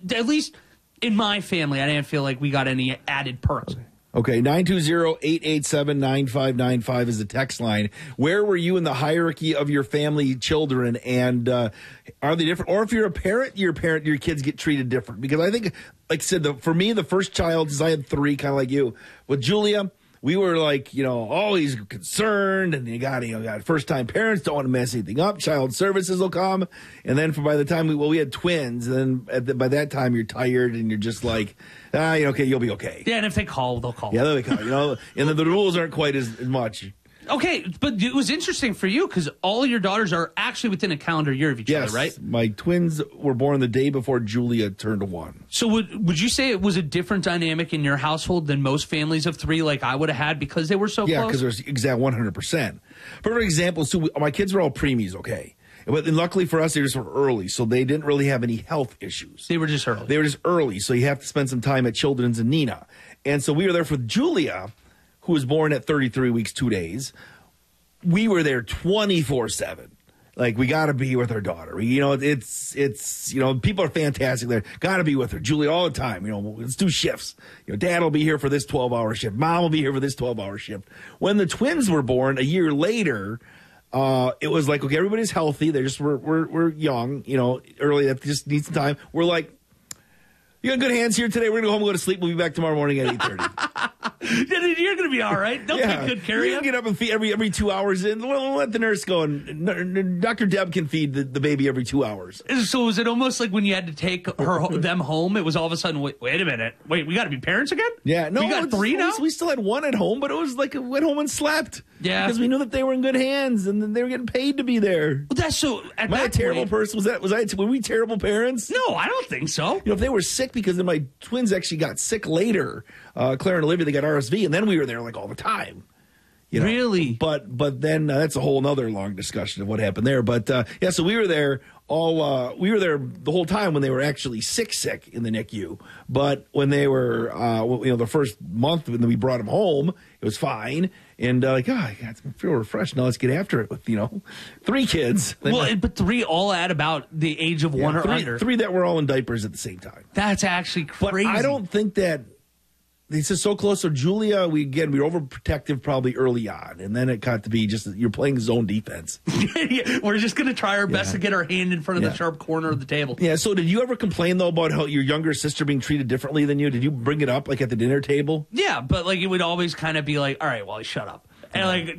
at least in my family, I didn't feel like we got any added perks. Okay, 920-887-9595 is the text line. Where were you in the hierarchy of your family children, and are they different? Or if you're a parent, your kids get treated different. Because I think, like I said, for me, the first child, since I had 3, kind of like you, with Julia, we were like, always concerned, and you got first-time parents don't want to mess anything up. Child services will come, and then by the time we had twins, and then by that time you're tired and you're just like, okay, you'll be okay. Yeah, and if they call, they'll call. Yeah, they'll call. And the rules aren't quite as much. Okay, but it was interesting for you because all your daughters are actually within a calendar year of each other, right? Yes, my twins were born the day before Julia turned 1. So would you say it was a different dynamic in your household than most families of 3 like I would have had because they were so close? Yeah, because there's exact 100%. For example, so my kids were all preemies, okay? But luckily for us, they just were early, so they didn't really have any health issues. They were just early. So you have to spend some time at Children's and Nina. And so we were there for Julia, who was born at 33 weeks, 2 days. We were there 24/7. Like, we got to be with our daughter. It's people are fantastic there. Got to be with her. Julia all the time. Let's do shifts. Dad will be here for this 12-hour shift. Mom will be here for this 12-hour shift. When the twins were born a year later, it was like, okay, everybody's healthy. They just we're young, early. That just needs some time. We're like, you got good hands here today. We're gonna go home and go to sleep. We'll be back tomorrow morning at 8:30. You're gonna be all right. They'll take good care of you. You can get up and feed every 2 hours. We'll let the nurse go, and Dr. Deb can feed the baby every 2 hours. So was it almost like when you had to take them home? It was all of a sudden, wait a minute. Wait, we got to be parents again? Yeah, no, we got 3 now. We still had 1 at home, but it was like went home and slept. Yeah, because we knew that they were in good hands and they were getting paid to be there. Well, that's so. Am I a terrible person? Were we terrible parents? No, I don't think so. If they were sick, because then my twins actually got sick later. Claire and Olivia, they got RSV, and then we were there like all the time. Really? But then that's a whole other long discussion of what happened there. But so we were there we were there the whole time when they were actually sick in the NICU. But when they were the first month when we brought them home, it was fine. And I feel refreshed. Now let's get after it with 3 kids. Well, but 3 all at about the age of 1 or under. 3 that were all in diapers at the same time. That's actually crazy. But I don't think that. This is so close. So Julia, we were overprotective probably early on, and then it got to be just you're playing zone defense. We're just going to try our best to get our hand in front of the sharp corner of the table. Yeah. So did you ever complain though about how your younger sister being treated differently than you? Did you bring it up like at the dinner table? Yeah, but like it would always kind of be like, all right, Wally, shut up. And like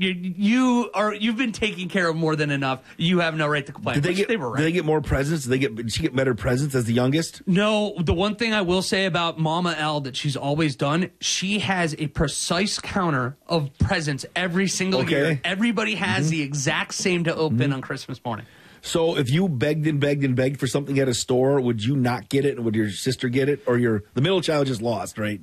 you've been taken care of more than enough. You have no right to complain. They were right. Did they get more presents? Did she get better presents as the youngest? No. The one thing I will say about Mama L that she's always done, she has a precise counter of presents every single year. Everybody has the exact same to open on Christmas morning. So if you begged and begged and begged for something at a store, would you not get it? Would your sister get it? Or the middle child just lost, right?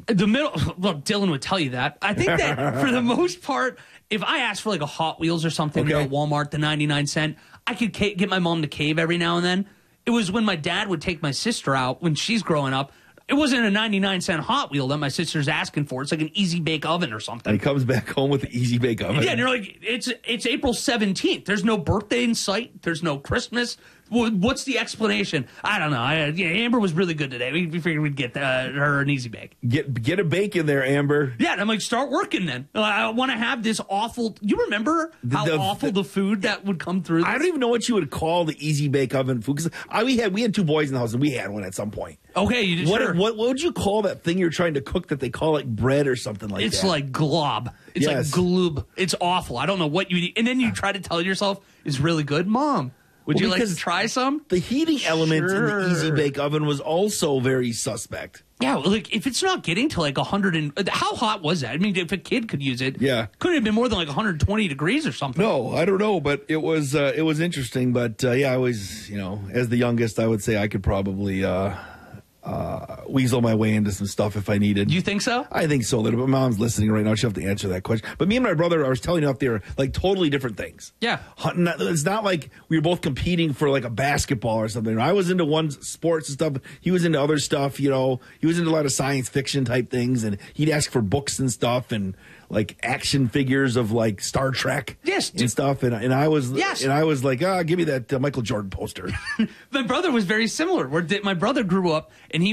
Dylan would tell you that. I think that for the most part, if I asked for like a Hot Wheels or something at Walmart, the 99-cent, I could get my mom to cave every now and then. It was when my dad would take my sister out when she's growing up. It wasn't a 99-cent Hot Wheel that my sister's asking for. It's like an Easy Bake Oven or something. And he comes back home with the Easy Bake Oven. Yeah, and you're like, it's April 17th. There's no birthday in sight. There's no Christmas. What's the explanation? I don't know. Amber was really good today. We figured we'd get her an Easy Bake. Get a bake in there, Amber. Yeah, and I'm like, start working then. I want to have this awful. You remember how awful the food that would come through this? I don't even know what you would call the Easy Bake Oven food. Because we had 2 boys in the house, and we had one at some point. Okay, you did. Sure. What would you call that thing you're trying to cook that they call like bread or something like that? It's like glob. It's like gloob. It's awful. I don't know what you eat. And then you try to tell yourself it's really good. Mom, would you like to try some? The heating element in the Easy Bake Oven was also very suspect. Yeah, like if it's not getting to like 100 and how hot was that? I mean, if a kid could use it, couldn't have been more than like 120 degrees or something. No, I don't know, but it was interesting. But I was as the youngest, I would say I could probably weasel my way into some stuff if I needed. You think so? I think so a little bit. My mom's listening right now. She'll have to answer that question. But me and my brother, I was telling you up there, like totally different things. Yeah. It's not like we were both competing for like a basketball or something. I was into one sports and stuff. He was into other stuff, He was into a lot of science fiction type things, and he'd ask for books and stuff and like action figures of like Star Trek and stuff. And I was like, give me that Michael Jordan poster. My brother was very similar. My brother grew up and he